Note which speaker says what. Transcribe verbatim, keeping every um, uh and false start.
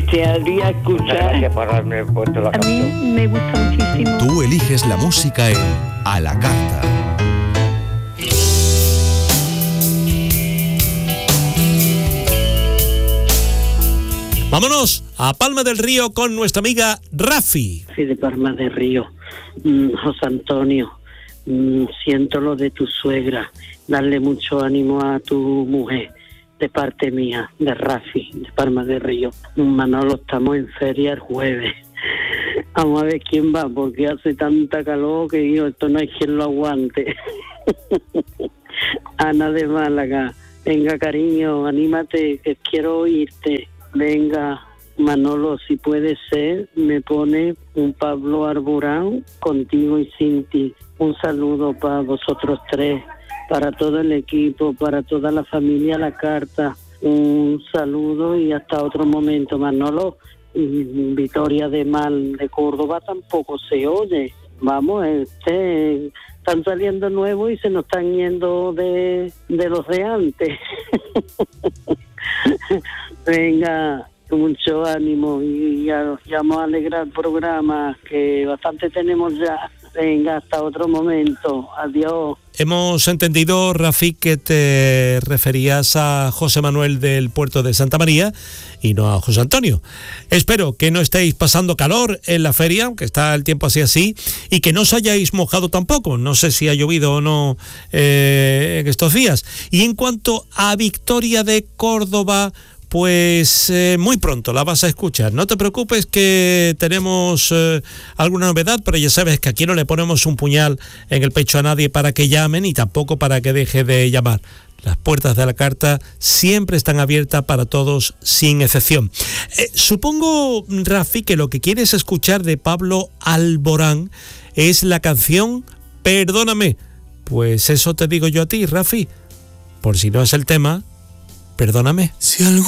Speaker 1: desearía escuchar.
Speaker 2: Gracias por haberme puesto la
Speaker 1: A mí
Speaker 2: canción.
Speaker 1: me gusta muchísimo.
Speaker 3: Tú eliges la música en A la Carta.
Speaker 4: Vámonos a Palma del Río con nuestra amiga Rafi.
Speaker 1: Sí, de Palma del Río. Mm, José Antonio, mm, siento lo de tu suegra. Darle mucho ánimo a tu mujer. De parte mía, de Rafi, de Palma del Río. Manolo, estamos en feria el jueves. Vamos a ver quién va, porque hace tanta calor que digo, esto no hay quien lo aguante. Ana de Málaga, venga cariño, anímate, que quiero oírte. Venga, Manolo, si puede ser, me pone un Pablo Arburán, Contigo y sin ti. Un saludo para vosotros tres, para todo el equipo, para toda la familia La Carta. Un saludo y hasta otro momento, Manolo. Y Victoria de Mal de Córdoba tampoco se oye. Vamos, este, están saliendo nuevos y se nos están yendo de, de los de antes. Venga, mucho ánimo y ya, ya vamos a alegrar el programa, que bastante tenemos ya. Venga, hasta otro momento. Adiós.
Speaker 4: Hemos entendido, Rafi, que te referías a José Manuel del puerto de Santa María y no a José Antonio. Espero que no estéis pasando calor en la feria, aunque está el tiempo así así, y que no os hayáis mojado tampoco. No sé si ha llovido o no eh, en estos días. Y en cuanto a Victoria de Córdoba, pues eh, muy pronto la vas a escuchar. No te preocupes que tenemos eh, alguna novedad, pero ya sabes que aquí no le ponemos un puñal en el pecho a nadie para que llamen y tampoco para que deje de llamar. Las puertas de La Carta siempre están abiertas para todos, sin excepción. Eh, supongo, Rafi, que lo que quieres escuchar de Pablo Alborán es la canción Perdóname. Pues eso te digo yo a ti, Rafi. Por si no es el tema, perdóname.
Speaker 5: Si algo